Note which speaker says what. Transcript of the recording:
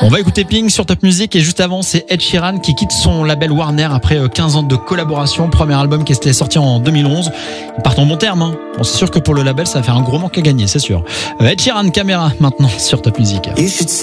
Speaker 1: On va écouter Pink sur Top Music et juste avant, c'est Ed Sheeran qui quitte son label Warner après 15 ans de collaboration. Premier album qui était sorti en 2011. Ils partent en bon terme. Hein. Bon, c'est sûr que pour le label, ça va faire un gros manque à gagner, c'est sûr. Ed Sheeran, Caméra maintenant sur Top Music.